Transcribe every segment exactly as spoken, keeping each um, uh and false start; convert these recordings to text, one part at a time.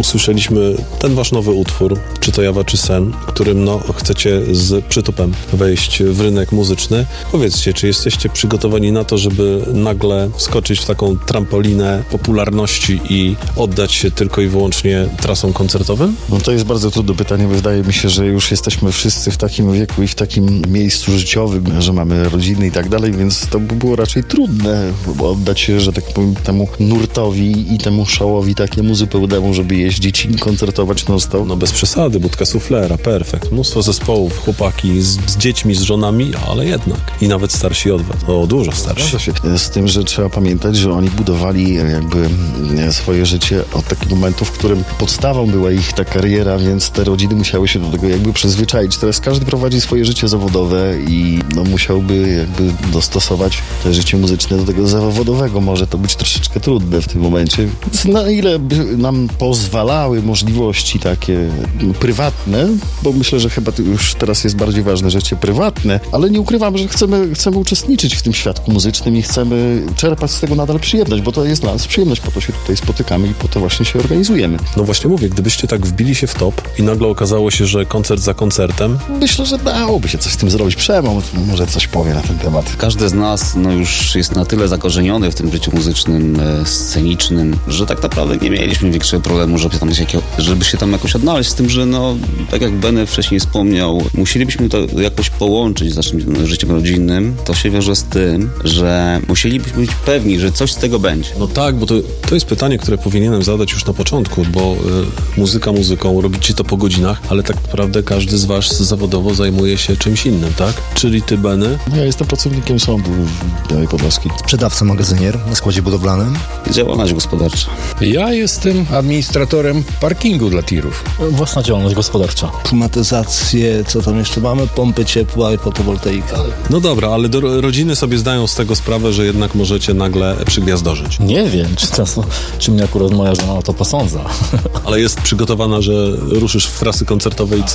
usłyszeliśmy ten wasz nowy utwór, czy to Jawa, czy sen, którym no chcecie z przytupem wejść w rynek muzyczny. Powiedzcie, czy jesteście przygotowani na to, żeby nagle wskoczyć w taką trampolinę popularności i oddać się tylko i wyłącznie trasom koncertowym? No to jest bardzo trudne pytanie. Wydaje mi się, że już jesteśmy wszyscy w takim wieku i w takim miejscu życiowym, że mamy rodziny i tak dalej, więc to by było raczej trudne, bo oddać się, że tak powiem, temu nurtowi i temu szałowi takiemu zupełnemu, żeby jeździć i koncertować non-stop. No bez przesady, budka suflera, perfekt. Mnóstwo zespołów, chłopaki z, z dziećmi, z żonami, ale jednak. I nawet starsi od was. O, dużo starsi. Z tym, że trzeba pamiętać, że oni budowali jakby swoje życie od takiego momentu, w którym podstawą była ich ta kariera, więc te rodziny musiały się do tego jakby przyzwyczaić. Teraz każdy prowadzi swoje życie zawodowe i no musiałby jakby dostosować to życie muzyczne do tego zawodowego. Może to być troszeczkę trudne w tym momencie. Więc na ile by nam pozwalały możliwości takie prywatne, bo myślę, że chyba to już teraz jest bardziej ważne życie prywatne, ale nie ukrywam, że chcemy, chcemy uczestniczyć w tym świadku muzycznym i chcemy czerpać z tego nadal przyjemność, bo to jest dla nas przyjemność, po to się tutaj spotykamy i po to właśnie się organizujemy. No właśnie mówię, gdybyście tak wbili się w top i nagle okazało się, że koncert za koncertem... Myślę, że dałoby się coś z tym zrobić. Przemo może coś powie na ten temat. Każdy z nas no, już jest na tyle zakorzeniony w tym życiu muzycznym, e, scenicznym, że tak naprawdę nie mieliśmy większego problemu, żeby, tam się, żeby się tam jakoś odnaleźć, z tym, że no, tak jak Benny wcześniej wspomniał, musielibyśmy to jakoś połączyć z naszym życiem rodzinnym. To się wiąże z tym, że musielibyśmy być pewni, że coś z tego będzie. No tak, bo to, to jest pytanie, które powinienem zadać już na początku, bo y, muzyka muzyką, robicie to po godzinach, ale tak naprawdę każdy z was zawodowo zajmuje się czymś innym, tak? Czyli ty, Benny? Ja jestem pracownikiem sądu w Białej Podlaskiej. Sprzedawca, magazynier na składzie budowlanym. Działalność gospodarcza. Ja jestem administratorem parkingu dla tirów. Własna działalność gospodarcza. Klimatyzację, co tam jeszcze mamy? Pompy ciepła i fotowoltaika. No dobra, ale do, rodziny sobie zdają z tego sprawę, że jednak możecie nagle przygwiazdorzyć. Nie wiem, czy, to, czy mnie akurat moja żona o to posądza. Ale jest przygotowana, że ruszysz w trasy koncertowe i co?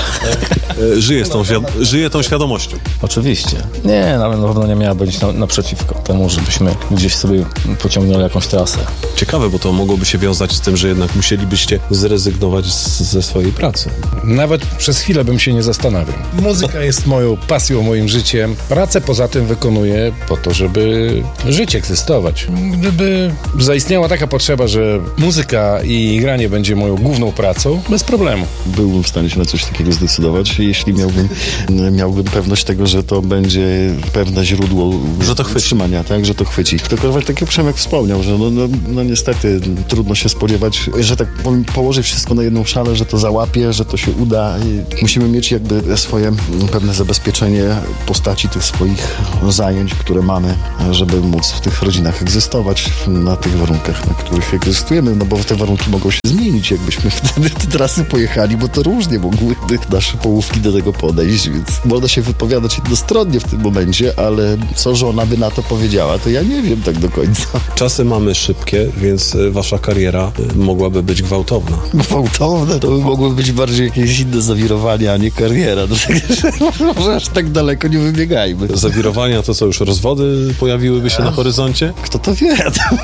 Żyje, z tą, żyje tą świadomością. Oczywiście. Nie, nawet na pewno nie miała być na, naprzeciwko temu, żebyśmy gdzieś sobie pociągnęli jakąś trasę. Ciekawe, bo to mogłoby się wiązać z tym, że jednak musielibyście zrezygnować z, ze swojej pracy. Nawet przez chwilę bym się nie zastanawiał. Muzyka jest moją pasją, moim życiem. Pracę poza tym wykonuję po to, żeby żyć, egzystować. Gdyby zaistniała taka potrzeba, że muzyka i granie będzie moją główną pracą, bez problemu. Byłbym w stanie się na coś takiego zdecydować, jeśli miałbym, miałbym pewność tego, że to będzie pewne źródło że to utrzymania, tak, że to chwyci. Tylko tak jak Przemek wspomniał, że no, no, no niestety trudno się spodziewać, że tak powiem, położyć wszystko na jedną szalę, że to załapie, że to się uda. I musimy mieć jakby swoje pewne zabezpieczenie postaci tych swoich zajęć, które mamy, żeby móc w tych rodzinach egzystować na tych warunkach, na których egzystujemy, no bo te warunki mogą się zmienić, jakbyśmy wtedy te trasy pojechali, bo to różnie mogłyby nasze połówki do tego podejść, więc można się wypowiadać jednostronnie w tym momencie, ale co żona by na to powiedziała, to ja nie wiem tak do końca. Czasy mamy szybkie, więc wasza kariera mogłaby być gwałtowna. Gwałtowne? To by mogły być bardziej jakieś inne zawirowania, a nie kariera. No, tak, może aż tak daleko nie wybiegajmy. Zawirowania to co, już rozwody pojawiłyby się na horyzoncie? Kto to wie?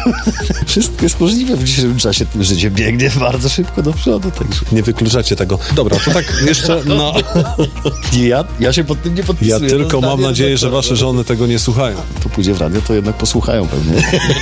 Wszystko jest możliwe w dzisiejszym czasie. Życie biegnie bardzo szybko do przodu, także... Nie wykluczacie tego. Dobra, to tak jeszcze na... Nie, ja, ja się pod tym nie podpisuję. Ja tylko mam nadzieję, że wasze żony tego nie słuchają. To pójdzie w radio, to jednak posłuchają pewnie.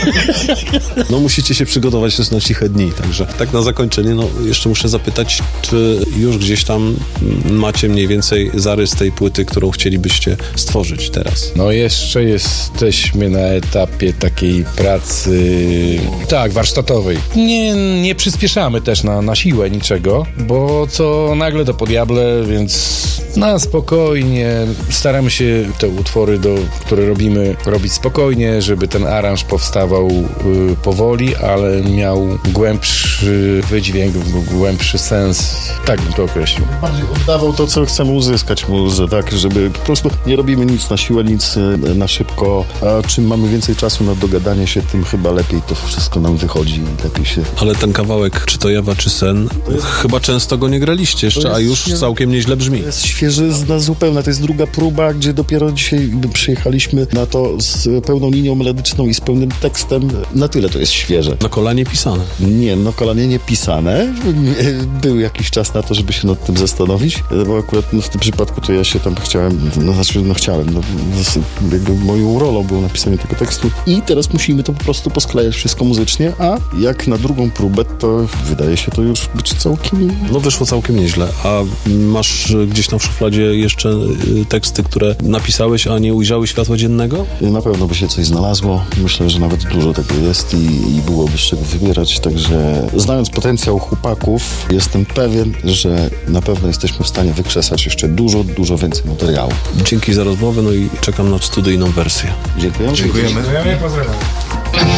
No musicie się przygotować też na ciche dni, także tak na zakończenie, no jeszcze muszę zapytać, czy już gdzieś tam macie mniej więcej zarys tej płyty, którą chcielibyście stworzyć teraz? No jeszcze jesteśmy na etapie takiej pracy, tak, warsztatowej. Nie, nie przyspieszamy też na, na siłę niczego, bo co nagle to po diable, więc na spokojnie staramy się te utwory, do, które robimy, robić spokojnie, żeby ten aranż powstawał y, powoli, ale miał głębszy wydźwięk, głębszy sens. Tak bym to określił. Bardziej oddawał to, co chcemy uzyskać w muzyce, tak, żeby po prostu nie robimy nic na siłę, nic na szybko, a czym mamy więcej czasu na dogadanie się, tym chyba lepiej to wszystko nam wychodzi i lepiej się... Ale ten kawałek, czy to Jawa, czy sen, chyba często go nie graliście jeszcze, a już całkiem nieźle brzmi. To jest świetny się, że jest na zupełna, to jest druga próba, gdzie dopiero dzisiaj przyjechaliśmy na to z pełną linią melodyczną i z pełnym tekstem. Na tyle to jest świeże. Na kolanie pisane. Nie, no kolanie nie pisane. Był jakiś czas na to, żeby się nad tym zastanowić, bo akurat no, w tym przypadku to ja się tam chciałem, no znaczy no chciałem, no, jakby moją rolą było napisanie tego tekstu i teraz musimy to po prostu posklejać wszystko muzycznie, a jak na drugą próbę, to wydaje się to już być całkiem... No wyszło całkiem nieźle. A masz gdzieś tam w szufladzie jeszcze y, teksty, które napisałeś, a nie ujrzały światła dziennego? Na pewno by się coś znalazło. Myślę, że nawet dużo tego jest i, i byłoby z czego wybierać, także znając potencjał chłopaków, jestem pewien, że na pewno jesteśmy w stanie wykrzesać jeszcze dużo, dużo więcej materiału. Dzięki za rozmowę, no i czekam na studyjną wersję. Dziękuję. Dziękujemy. Pozdrawiam.